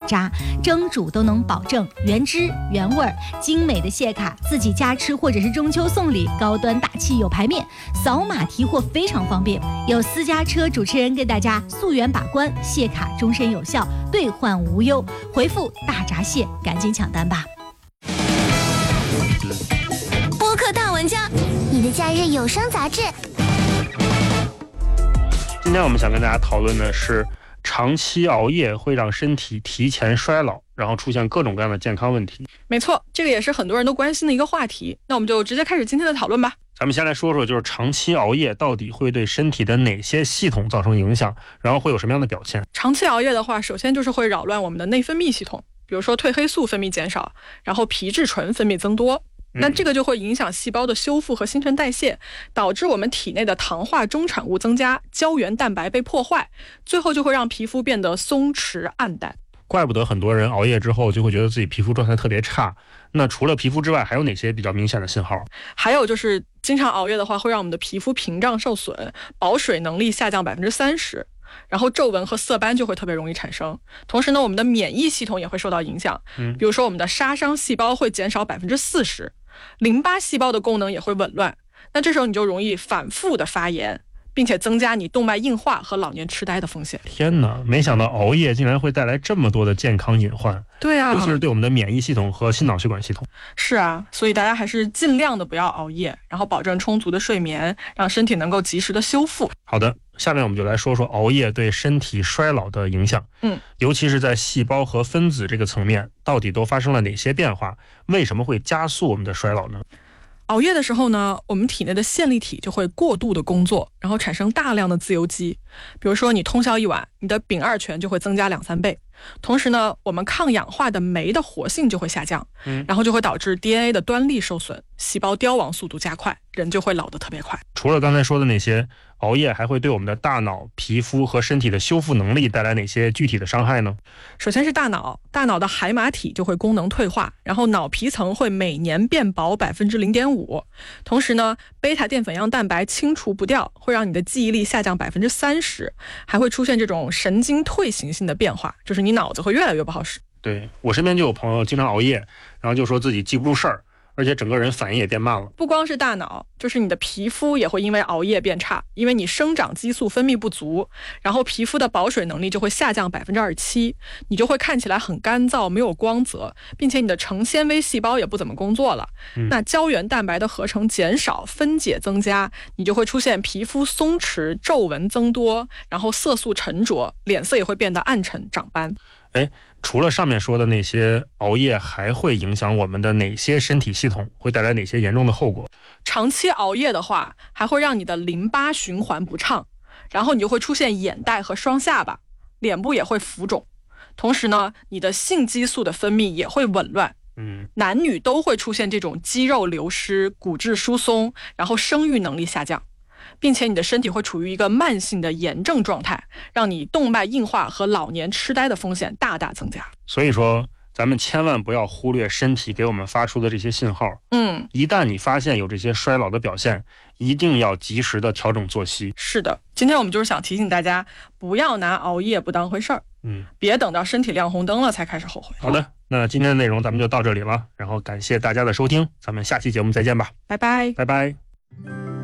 渣，蒸煮都能保证原汁原味。精美的蟹卡自己家吃或者是中秋送礼，高端大气有排面，扫码提货非常方便。有私家车主持人给大家溯源把关，蟹卡终身有效，兑换无忧。回复大闸蟹，赶紧抢单吧！ 播客大玩家，你的假日有声杂志。 今天我们想跟大家讨论的是，长期熬夜会让身体提前衰老，然后出现各种各样的健康问题。 没错，这个也是很多人都关心的一个话题。那我们就直接开始今天的讨论吧。 咱们先来说说，就是长期熬夜到底会对身体的哪些系统造成影响，然后会有什么样的表现？ 长期熬夜的话，首先就是会扰乱我们的内分泌系统，比如说褪黑素分泌减少，然后皮质醇分泌增多。那这个就会影响细胞的修复和新陈代谢，导致我们体内的糖化中产物增加，胶原蛋白被破坏，最后就会让皮肤变得松弛暗淡。 怪不得很多人熬夜之后就会觉得自己皮肤状态特别差。那除了皮肤之外，还有哪些比较明显的信号？ 还有就是经常熬夜的话，会让我们的皮肤屏障受损，保水能力下降30%。然后皱纹和色斑就会特别容易产生，同时呢，我们的免疫系统也会受到影响。比如说我们的杀伤细胞会减少40%，淋巴细胞的功能也会紊乱。那这时候你就容易反复的发炎，并且增加你动脉硬化和老年痴呆的风险。 天哪，没想到熬夜竟然会带来这么多的健康隐患。 对啊， 尤其是对我们的免疫系统和心脑血管系统。 是啊，所以大家还是尽量的不要熬夜，然后保证充足的睡眠，让身体能够及时的修复。 好的，下面我们就来说说熬夜对身体衰老的影响。尤其是在细胞和分子这个层面，到底都发生了哪些变化？为什么会加速我们的衰老呢？ 熬夜的时候呢，我们体内的线粒体就会过度的工作，然后产生大量的自由基。比如说你通宵一晚，你的丙二醛就会增加2-3倍。同时呢，我们抗氧化的酶的活性就会下降，然后就会导致 DNA 的端粒受损，细胞凋亡速度加快，人就会老得特别快。 除了刚才说的那些，熬夜还会对我们的大脑、皮肤和身体的修复能力带来哪些具体的伤害呢？ 首先是大脑的海马体就会功能退化，然后脑皮层会每年变薄0.5%。同时呢，贝塔淀粉样蛋白清除不掉，会让你的记忆力下降30%，还会出现这种神经退行性的变化，就是你脑子会越来越不好使。 对，我身边就有朋友经常熬夜，然后就说自己记不住事儿，而且整个人反应也变慢了。 不光是大脑，就是你的皮肤也会因为熬夜变差，因为你生长激素分泌不足，然后皮肤的保水能力就会下降27%，你就会看起来很干燥，没有光泽，并且你的成纤维细胞也不怎么工作了。那胶原蛋白的合成减少，分解增加，你就会出现皮肤松弛、皱纹增多，然后色素沉着，脸色也会变得暗沉、长斑。 除了上面说的那些，熬夜还会影响我们的哪些身体系统，会带来哪些严重的后果？ 长期熬夜的话，还会让你的淋巴循环不畅，然后你就会出现眼袋和双下巴，脸部也会浮肿。同时呢，你的性激素的分泌也会紊乱。男女都会出现这种肌肉流失、骨质疏松，然后生育能力下降，并且你的身体会处于一个慢性的炎症状态，让你动脉硬化和老年痴呆的风险大大增加。 所以说咱们千万不要忽略身体给我们发出的这些信号。一旦你发现有这些衰老的表现，一定要及时的调整作息。 是的，今天我们就是想提醒大家，不要拿熬夜不当回事儿。别等到身体亮红灯了才开始后悔。 好的，那今天的内容咱们就到这里了，然后感谢大家的收听，咱们下期节目再见吧。 拜拜。 拜拜。